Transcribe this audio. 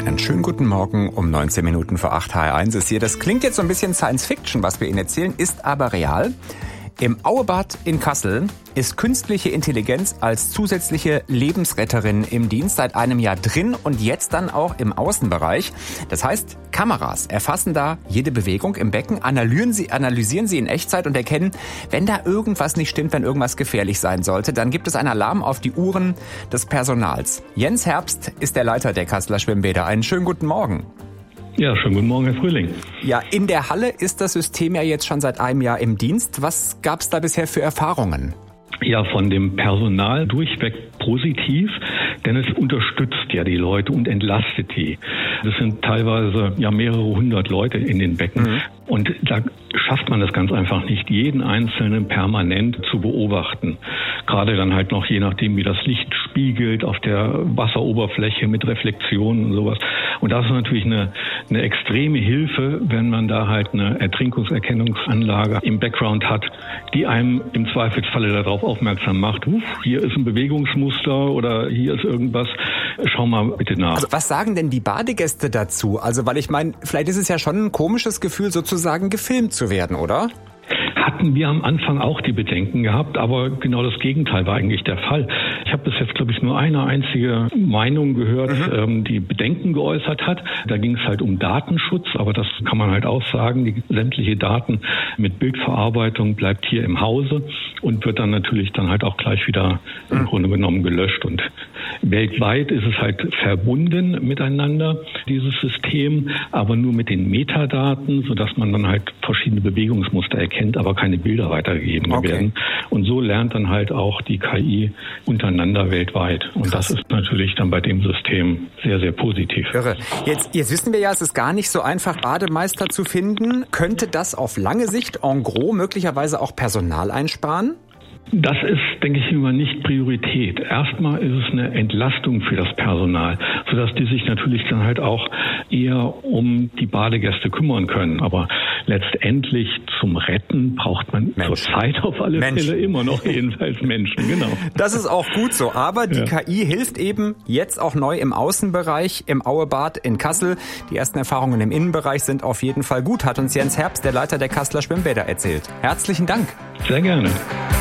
Einen schönen guten Morgen um 19 Minuten vor 8. HR1 ist hier. Das klingt jetzt so ein bisschen Science Fiction, was wir Ihnen erzählen, ist aber real. Im Auebad in Kassel ist künstliche Intelligenz als zusätzliche Lebensretterin im Dienst seit einem Jahr drin und jetzt dann auch im Außenbereich. Das heißt, Kameras erfassen da jede Bewegung im Becken, analysieren sie in Echtzeit und erkennen, wenn da irgendwas nicht stimmt, wenn irgendwas gefährlich sein sollte, dann gibt es einen Alarm auf die Uhren des Personals. Jens Herbst ist der Leiter der Kasseler Schwimmbäder. Einen schönen guten Morgen. Ja, schönen guten Morgen, Herr Frühling. Ja, in der Halle ist das System ja jetzt schon seit einem Jahr im Dienst. Was gab es da bisher für Erfahrungen? Ja, von dem Personal durchweg positiv, denn es unterstützt ja die Leute und entlastet die. Das sind teilweise ja mehrere hundert Leute in den Becken. Und da schafft man das ganz einfach nicht, jeden Einzelnen permanent zu beobachten. Gerade dann halt noch je nachdem, wie das Licht spiegelt auf der Wasseroberfläche mit Reflexionen und sowas. Und das ist natürlich eine extreme Hilfe, wenn man da halt eine Ertrinkungserkennungsanlage im Background hat, die einem im Zweifelsfalle darauf aufmerksam macht, hier ist ein Bewegungsmuster oder hier ist irgendwas, schau mal bitte nach. Also was sagen denn die Badegäste dazu? Also weil ich meine, vielleicht ist es ja schon ein komisches Gefühl, sozusagen gefilmt zu werden, oder? Hatten wir am Anfang auch die Bedenken gehabt, aber genau das Gegenteil war eigentlich der Fall. Ich habe bis jetzt, glaube ich, nur eine einzige Meinung gehört, die Bedenken geäußert hat. Da ging es halt um Datenschutz, aber das kann man halt auch sagen. Die sämtliche Daten mit Bildverarbeitung bleibt hier im Hause und wird dann natürlich dann halt auch gleich wieder im Grunde genommen gelöscht. Und weltweit ist es halt verbunden miteinander, dieses System, aber nur mit den Metadaten, sodass man dann halt verschiedene Bewegungsmuster erkennt, aber keine Bilder weitergegeben werden. Und so lernt dann halt auch die KI untereinander weltweit. Und das ist natürlich dann bei dem System sehr, sehr positiv. Irre. Jetzt wissen wir ja, es ist gar nicht so einfach, Bademeister zu finden. Könnte das auf lange Sicht en gros möglicherweise auch Personal einsparen? Das ist, denke ich, immer nicht Priorität. Erstmal ist es eine Entlastung für das Personal, sodass die sich natürlich dann halt auch eher um die Badegäste kümmern können. Aber letztendlich zum Retten braucht man zurzeit auf alle Fälle immer noch jedenfalls Menschen. Genau. Das ist auch gut so. Aber die KI hilft eben jetzt auch neu im Außenbereich, im Auebad in Kassel. Die ersten Erfahrungen im Innenbereich sind auf jeden Fall gut, hat uns Jens Herbst, der Leiter der Kasseler Schwimmbäder, erzählt. Herzlichen Dank. Sehr gerne.